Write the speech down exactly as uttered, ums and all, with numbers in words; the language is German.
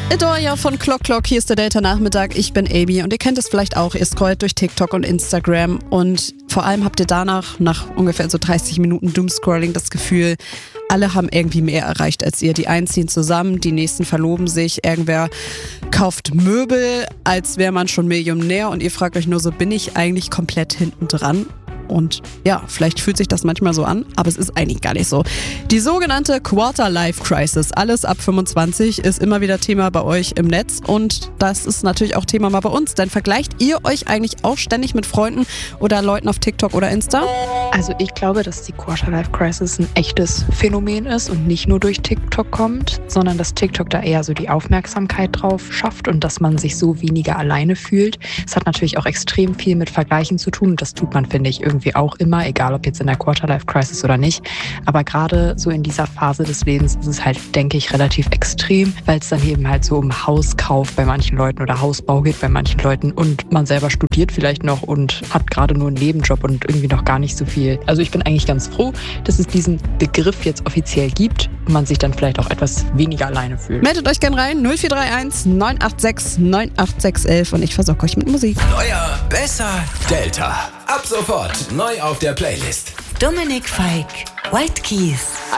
Edoria von Clock Clock, hier ist der Delta-Nachmittag. Ich bin Amy und ihr kennt es vielleicht auch. Ihr scrollt durch TikTok und Instagram und vor allem habt ihr danach, nach ungefähr so dreißig Minuten Doomscrolling, das Gefühl, alle haben irgendwie mehr erreicht als ihr. Die einen ziehen zusammen, die nächsten verloben sich, irgendwer kauft Möbel, als wäre man schon Millionär und ihr fragt euch nur so, bin ich eigentlich komplett hinten dran? Und ja, vielleicht fühlt sich das manchmal so an, aber es ist eigentlich gar nicht so. Die sogenannte Quarter-Life-Crisis, alles ab fünfundzwanzig, ist immer wieder Thema bei euch im Netz und das ist natürlich auch Thema mal bei uns. Denn vergleicht ihr euch eigentlich auch ständig mit Freunden oder Leuten auf TikTok oder Insta? Also ich glaube, dass die Quarter-Life-Crisis ein echtes Phänomen ist und nicht nur durch TikTok kommt, sondern dass TikTok da eher so die Aufmerksamkeit drauf schafft und dass man sich so weniger alleine fühlt. Es hat natürlich auch extrem viel mit Vergleichen zu tun und das tut man, finde ich, irgendwie auch immer, egal ob jetzt in der Quarter-Life-Crisis oder nicht. Aber gerade so in dieser Phase des Lebens ist es halt, denke ich, relativ extrem, weil es dann eben halt so um Hauskauf bei manchen Leuten oder Hausbau geht bei manchen Leuten und man selber studiert vielleicht noch und hat gerade nur einen Nebenjob und irgendwie noch gar nicht so viel. Also ich bin eigentlich ganz froh, dass es diesen Begriff jetzt offiziell gibt und man sich dann vielleicht auch etwas weniger alleine fühlt. Meldet euch gern rein, null vier drei eins neun acht sechs neun acht sechs elf und ich versorge euch mit Musik. Neuer, besser, Delta. Ab sofort neu auf der Playlist. Dominik Fike, White Keys.